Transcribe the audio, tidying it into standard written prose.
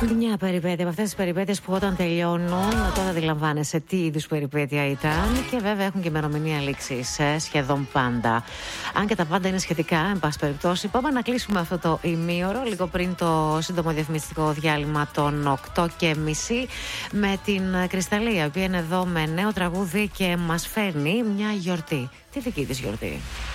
Μια περιπέτεια από αυτές τις περιπέτειες που όταν τελειώνουν τότε αντιλαμβάνεσαι τι είδους περιπέτεια ήταν, και βέβαια έχουν και ημερομηνία λήξης σχεδόν πάντα. Αν και τα πάντα είναι σχετικά, εν πάση περιπτώσει, πάμε να κλείσουμε αυτό το ημίωρο λίγο πριν το σύντομο διαφημιστικό διάλειμμα των 8:30 με την Κρυσταλλία, η οποία είναι εδώ με νέο τραγούδι και μας φέρνει μια γιορτή. Τη δική της γιορτή.